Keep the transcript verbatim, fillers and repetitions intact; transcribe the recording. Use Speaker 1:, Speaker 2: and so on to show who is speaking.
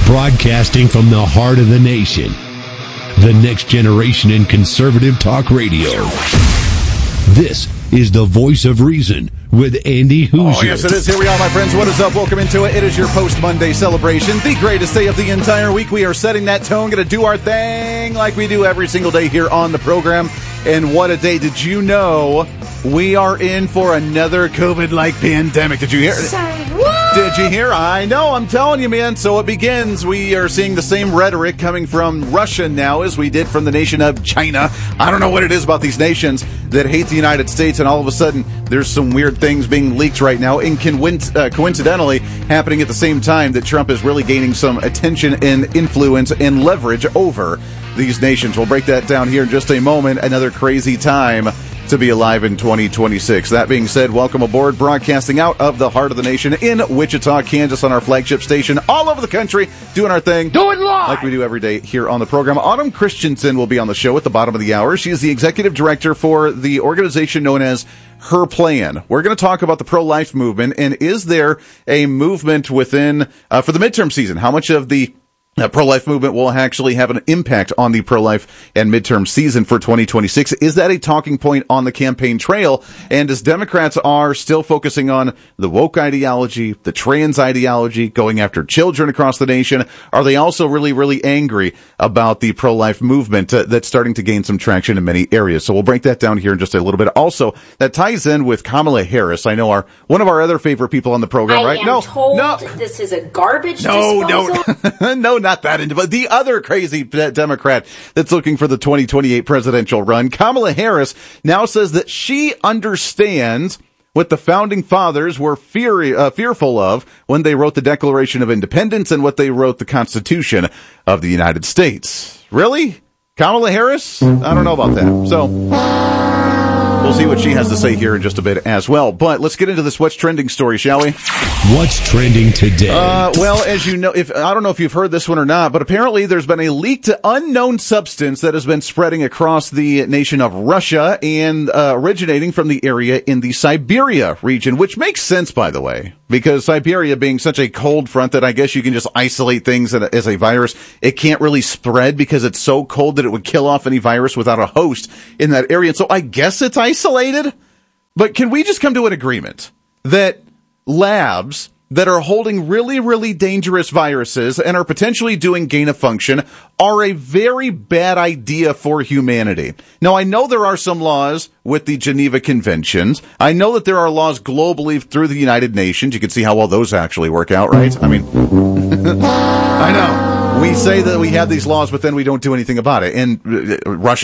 Speaker 1: Broadcasting from the heart of the nation, the next generation in conservative talk radio. This is the Voice of Reason with Andy Hoosier.
Speaker 2: Oh, yes, it is. Here we are, my friends. What is up? Welcome into it. It is your post-Monday celebration, the greatest day of the entire week. We are setting that tone, going to do our thing like we do every single day here on the program. And what a day. Did you know we are in for another COVID-like pandemic? Did you hear? Did you hear? I know, I'm telling you, man. So it begins. We are seeing the same rhetoric coming from Russia now as we did from the nation of China. I don't know what it is about these nations that hate the United States, and all of a sudden there's some weird things being leaked right now, and uh, coincidentally happening at the same time that Trump is really gaining some attention and influence and leverage over these nations. We'll break that down here in just a moment. Another crazy time to be alive in twenty twenty-six. That being said, welcome aboard, broadcasting out of the heart of the nation in Wichita, Kansas, on our flagship station, all over the country, doing our thing.
Speaker 3: Do it live!
Speaker 2: Like we do every day here on the program. Autumn Christensen will be on the show at the bottom of the hour. She is the executive director for the organization known as Her Plan. We're going to talk about the pro-life movement, and is there a movement within, uh, for the midterm season? How much of the Uh, pro-life movement will actually have an impact on the pro-life and midterm season for twenty twenty-six? Is that a talking point on the campaign trail? And as Democrats are still focusing on the woke ideology, the trans ideology, going after children across the nation, are they also really, really angry about the pro-life movement uh, that's starting to gain some traction in many areas? So we'll break that down here in just a little bit. Also, that ties in with Kamala Harris. I know our one of our other favorite people on the program,
Speaker 4: I
Speaker 2: right?
Speaker 4: am
Speaker 2: no,
Speaker 4: told
Speaker 2: no.
Speaker 4: this is a garbage
Speaker 2: No,
Speaker 4: disposal.
Speaker 2: no, no, not that into, but the other crazy Democrat that's looking for the twenty twenty-eight presidential run, Kamala Harris, now says that she understands what the founding fathers were fear, uh, fearful of when they wrote the Declaration of Independence and what they wrote the Constitution of the United States. Really? Kamala Harris? I don't know about that. So we'll see what she has to say here in just a bit as well. But let's get into this What's Trending story, shall we?
Speaker 1: What's trending today?
Speaker 2: Uh, well, as you know, if I don't know if you've heard this one or not, but apparently there's been a leaked unknown substance that has been spreading across the nation of Russia and uh, originating from the area in the Siberia region, which makes sense, by the way, because Siberia being such a cold front that I guess you can just isolate things as a virus. It can't really spread because it's so cold that it would kill off any virus without a host in that area. And so I guess it's isolated. But can we just come to an agreement that labs that are holding really, really dangerous viruses and are potentially doing gain of function are a very bad idea for humanity? Now, I know there are some laws with the Geneva Conventions. I know that there are laws globally through the United Nations. You can see how well those actually work out, right? I mean, I know. We say that we have these laws, but then we don't do anything about it. And uh, Russia